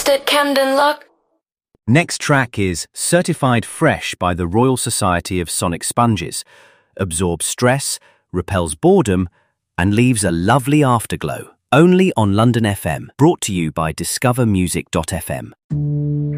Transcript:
at Camden Lock. Next track is Certified Fresh by the Royal Society of Sonic Sponges. Absorbs stress, repels boredom, and leaves a lovely afterglow. Only on London FM. Brought to you by discovermusic.fm.